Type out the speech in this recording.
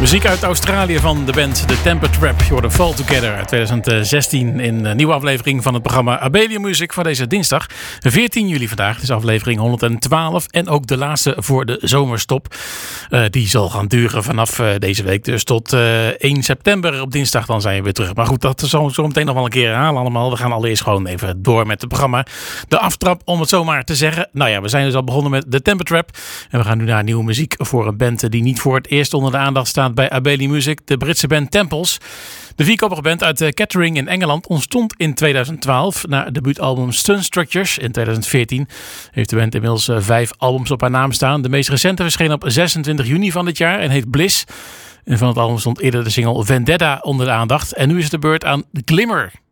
Muziek uit Australië van de band The Temper Trap. Je hoorde Fall Together uit 2016 in een nieuwe aflevering van het programma Abelian Music van deze dinsdag 14 juli vandaag. Het is aflevering 112 en ook de laatste voor de zomerstop. Die zal gaan duren vanaf deze week dus tot 1 september op dinsdag. Dan zijn we weer terug. Maar goed, dat zal zo meteen nog wel een keer herhalen allemaal. We gaan allereerst gewoon even door met het programma. De aftrap, om het zomaar te zeggen. Nou ja, we zijn dus al begonnen met The Temper Trap. En we gaan nu naar nieuwe muziek voor een band die niet voor het eerst onder de aandacht staat bij Abelian Music, de Britse band Temples. De vierkoppige band uit Kettering in Engeland ontstond in 2012 na het debuutalbum Stun Structures. In 2014 heeft de band inmiddels 5 albums op haar naam staan. De meest recente verscheen op 26 juni van dit jaar en heet Bliss. En van het album stond eerder de single Vendetta onder de aandacht. En nu is het de beurt aan The Glimmer.